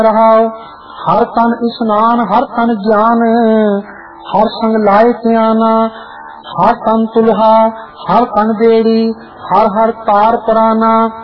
रहाओ। हर तन स्नान हर तन ज्ञान, हर संग लाए त्याना। हर तन तुल्हा हर तन बेड़ी, हर हर तार पराना।